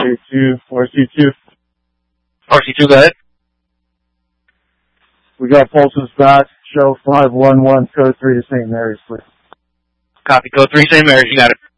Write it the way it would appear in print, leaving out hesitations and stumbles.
RC2. RC2, go ahead. We got pulses back. Show 511, code 3 to St. Mary's, please. Copy, code 3, St. Mary's, you got it.